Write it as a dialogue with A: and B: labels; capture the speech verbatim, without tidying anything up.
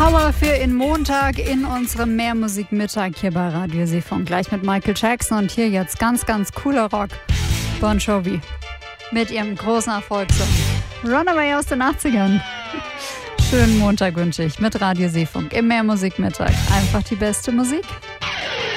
A: Power für den Montag in unserem Mehrmusikmittag hier bei Radio Seefunk. Gleich mit Michael Jackson und hier jetzt ganz, ganz cooler Rock. Bon Jovi mit ihrem großen Erfolgssong Runaway aus den achtzigern. Schönen Montag wünsche ich mit Radio Seefunk im Mehrmusikmittag. Einfach die beste Musik.